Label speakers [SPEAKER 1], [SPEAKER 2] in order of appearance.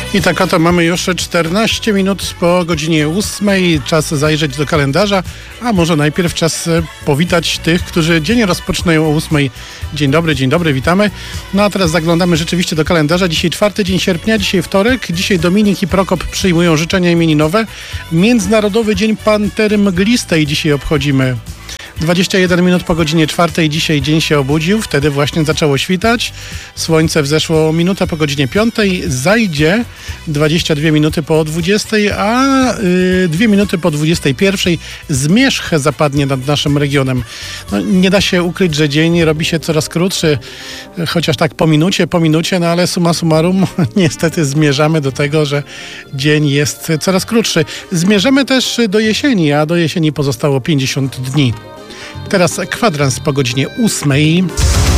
[SPEAKER 1] I tak oto mamy już 14 minut po godzinie 8. Czas zajrzeć do kalendarza, a może najpierw czas powitać tych, którzy dzień rozpoczynają o 8. Dzień dobry, witamy. No a teraz zaglądamy rzeczywiście do kalendarza. Dzisiaj 4 dzień sierpnia, dzisiaj wtorek. Dzisiaj Dominik i Prokop przyjmują życzenia imieninowe. Międzynarodowy Dzień Pantery Mglistej dzisiaj obchodzimy. 21 minut po godzinie 4 dzisiaj dzień się obudził, wtedy właśnie zaczęło świtać. Słońce wzeszło minutę po godzinie 5, zajdzie 22 minuty po 20, a 2 minuty po 21 zmierzch zapadnie nad naszym regionem. No, nie da się ukryć, że dzień robi się coraz krótszy, chociaż tak po minucie, no ale summa summarum niestety zmierzamy do tego, że dzień jest coraz krótszy. Zmierzamy też do jesieni, a do jesieni pozostało 50 dni. Teraz kwadrans po godzinie 8.